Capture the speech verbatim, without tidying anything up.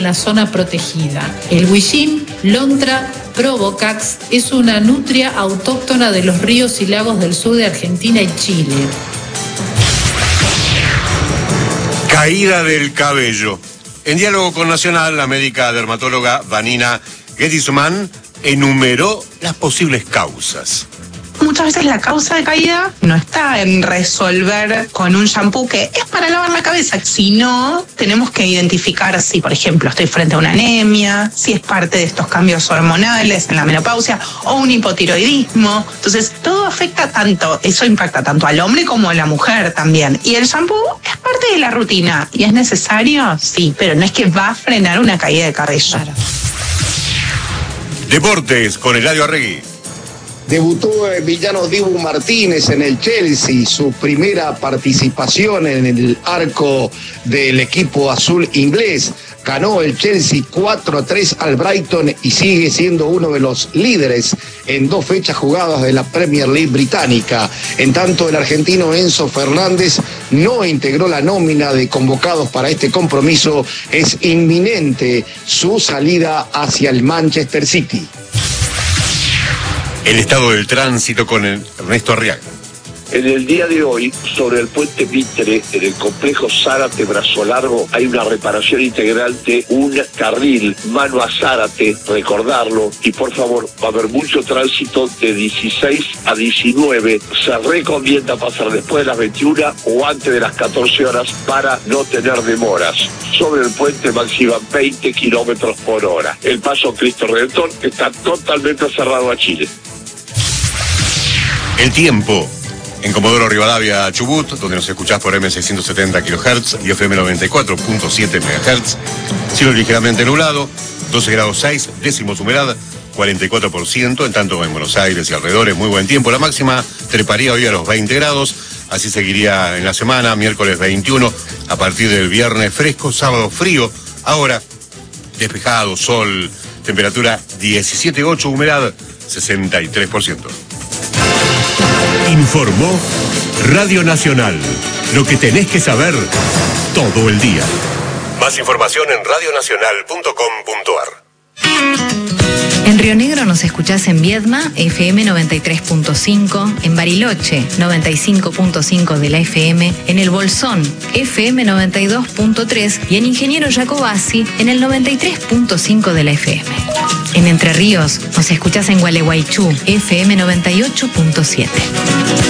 la zona protegida. El huillín, Lontra provocax, es una nutria autóctona de los ríos y lagos del sur de Argentina y Chile. Caída del cabello. En diálogo con Nacional, la médica dermatóloga Vanina Gedisman enumeró las posibles causas. Muchas veces la causa de caída no está en resolver con un shampoo que es para lavar la cabeza, sino tenemos que identificar si, por ejemplo, estoy frente a una anemia, si es parte de estos cambios hormonales en la menopausia o un hipotiroidismo. Entonces, todo afecta tanto, eso impacta tanto al hombre como a la mujer también. Y el shampoo es parte de la rutina. ¿Y es necesario? Sí, pero no es que va a frenar una caída de cabello. Claro. Deportes con Eladio Arregui. Debutó Emiliano Dibu Martínez en el Chelsea, su primera participación en el arco del equipo azul inglés. Ganó el Chelsea cuatro a tres al Brighton y sigue siendo uno de los líderes en dos fechas jugadas de la Premier League británica. En tanto, el argentino Enzo Fernández no integró la nómina de convocados para este compromiso. Es inminente su salida hacia el Manchester City. El estado del tránsito con Ernesto Arriaga. En el día de hoy, sobre el puente Mitre, en el complejo Zárate Brazo Largo, hay una reparación integral de un carril mano a Zárate, recordarlo, y por favor, va a haber mucho tránsito de dieciséis a diecinueve. Se recomienda pasar después de las veintiuna o antes de las catorce horas para no tener demoras. Sobre el puente máxima veinte kilómetros por hora. El paso Cristo Redentor está totalmente cerrado a Chile. El tiempo. En Comodoro Rivadavia, Chubut, donde nos escuchás por eme seiscientos setenta kilohertz y efe eme noventa y cuatro punto siete megahertz. Cielo ligeramente nublado, doce grados seis, décimos humedad, cuarenta y cuatro por ciento. En tanto, en Buenos Aires y alrededores, muy buen tiempo. La máxima treparía hoy a los veinte grados. Así seguiría en la semana, miércoles veintiuno, a partir del viernes fresco, sábado frío. Ahora, despejado, sol, temperatura diecisiete punto ocho, humedad sesenta y tres por ciento. Informó Radio Nacional. Lo que tenés que saber todo el día. Más información en radio nacional punto com punto ar. En Río Negro nos escuchás en Viedma, efe eme noventa y tres punto cinco, en Bariloche, noventa y cinco punto cinco de la efe eme, en El Bolsón, efe eme noventa y dos punto tres y en Ingeniero Jacobasi, en el noventa y tres punto cinco de la efe eme. En Entre Ríos nos escuchás en Gualeguaychú, efe eme noventa y ocho punto siete.